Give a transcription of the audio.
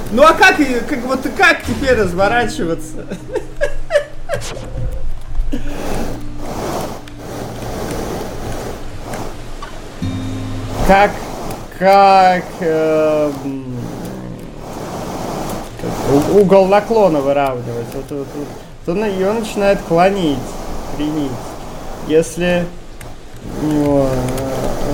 Ну а как вот как теперь разворачиваться? Как угол наклона выравнивать? Вот ее начинает клонить. Если...